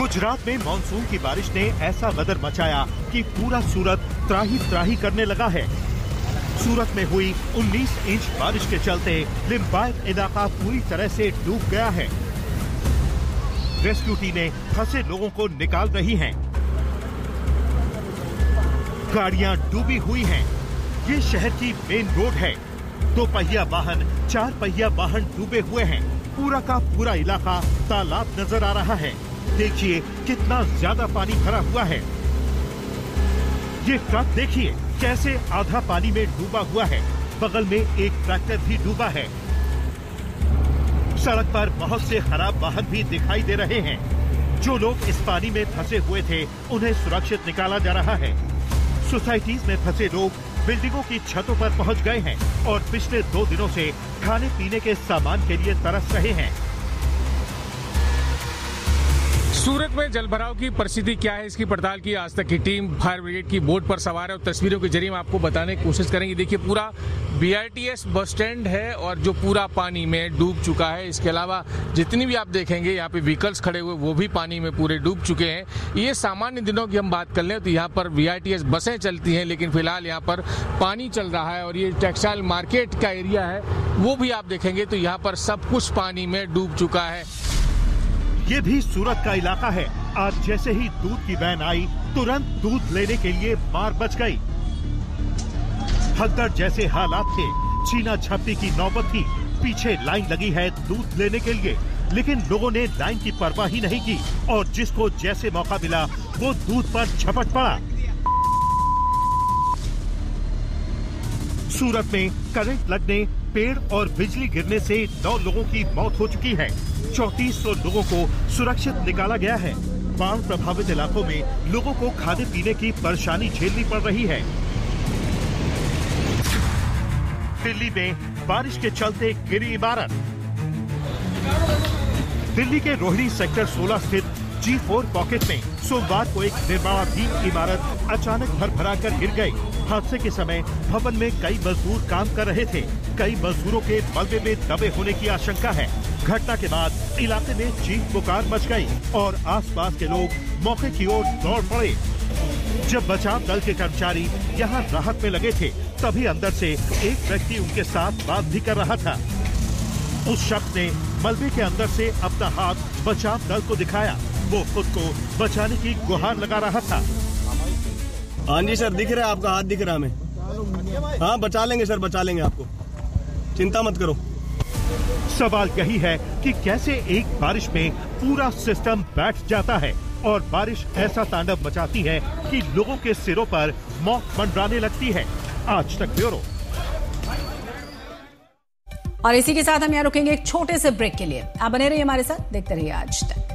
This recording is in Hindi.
गुजरात में मानसून की बारिश ने ऐसा गदर मचाया कि पूरा सूरत त्राही त्राही करने लगा है। सूरत में हुई 19 इंच बारिश के चलते लिम्बायत इलाका पूरी तरह से डूब गया है। रेस्क्यू टीमें फंसे लोगों को निकाल रही हैं। गाड़ियां डूबी हुई हैं। ये शहर की मेन रोड है। 2 पहिया वाहन, 4 पहिया वाहन डूबे हुए हैं। पूरा का पूरा इलाका तालाब नजर आ रहा है। देखिए कितना ज्यादा पानी भरा हुआ है। ये ट्रक देखिए कैसे आधा पानी में डूबा हुआ है। बगल में एक ट्रैक्टर भी डूबा है। सड़क पर बहुत से खराब वाहन भी दिखाई दे रहे हैं। जो लोग इस पानी में फंसे हुए थे उन्हें सुरक्षित निकाला जा रहा है। सोसाइटीज में फंसे लोग बिल्डिंगों की छतों पर पहुंच गए हैं और पिछले 2 दिनों से खाने पीने के सामान के लिए तरस रहे हैं। सूरत में जलभराव की परिस्थिति क्या है, इसकी पड़ताल की आज तक की टीम फायर ब्रिगेड की बोट पर सवार है और तस्वीरों के जरिए हम आपको बताने की कोशिश करेंगे। देखिए पूरा BRTS बस स्टैंड है और जो पूरा पानी में डूब चुका है। इसके अलावा जितनी भी आप देखेंगे यहाँ पे व्हीकल्स खड़े हुए वो भी पानी में पूरे डूब चुके हैं। ये सामान्य दिनों की हम बात कर लें तो यहाँ पर BRTS बसें चलती हैं, लेकिन फिलहाल यहाँ पर पानी चल रहा है और ये टेक्सटाइल मार्केट का एरिया है वो भी आप देखेंगे तो यहाँ पर सब कुछ पानी में डूब चुका है। ये भी सूरत का इलाका है। आज जैसे ही दूध की वैन आई तुरंत दूध लेने के लिए मार बच गई। भगदड़ जैसे हालात थे। छीना झपटी की नौबत थी। पीछे लाइन लगी है दूध लेने के लिए, लेकिन लोगों ने लाइन की परवाह ही नहीं की और जिसको जैसे मौका मिला वो दूध पर झपट पड़ा। सूरत में करंट लगने, पेड़ और बिजली गिरने से 9 लोगों की मौत हो चुकी है। 3400 लोगों को सुरक्षित निकाला गया है। बाढ़ प्रभावित इलाकों में लोगों को खाने पीने की परेशानी झेलनी पड़ रही है। दिल्ली में बारिश के चलते गिरी इमारत। दिल्ली के रोहिणी सेक्टर 16 स्थित G4 पॉकेट में सोमवार को एक निर्माणाधीन इमारत अचानक भरभरा कर गिर गई। हादसे के समय भवन में कई मजदूर काम कर रहे थे। कई मजदूरों के मलबे में दबे होने की आशंका है। घटना के बाद इलाके में चीख पुकार मच गई और आसपास के लोग मौके की ओर दौड़ पड़े। जब बचाव दल के कर्मचारी यहां राहत में लगे थे तभी अंदर से एक व्यक्ति उनके साथ बात भी कर रहा था। उस शख्स ने मलबे के अंदर से अपना हाथ बचाव दल को दिखाया। वो खुद को बचाने की गुहार लगा रहा था। हाँ जी सर, दिख रहा है आपका हाथ, दिख रहा है हमें। हाँ बचा लेंगे सर, बचा लेंगे आपको, चिंता मत करो। सवाल यही है कि कैसे एक बारिश में पूरा सिस्टम बैठ जाता है और बारिश ऐसा तांडव मचाती है कि लोगों के सिरों पर मौत मंडराने लगती है। आज तक ब्यूरो। और इसी के साथ हम यहाँ रुकेंगे एक छोटे से ब्रेक के लिए। आप बने रहिए हमारे साथ, देखते रहिए आज तक।